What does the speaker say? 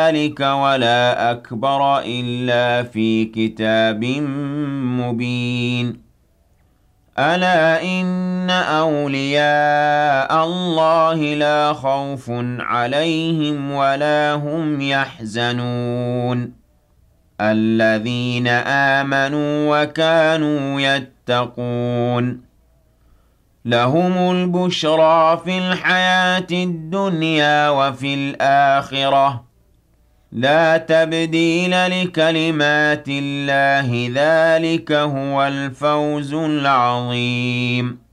ذلك ولا أكبر إلا في كتاب مبين ألا إن أولياء الله لا خوف عليهم ولا هم يحزنون الذين آمنوا وكانوا يتقون لهم البشرى في الحياة الدنيا وفي الآخرة لا تبديل لكلمات الله ذلك هو الفوز العظيم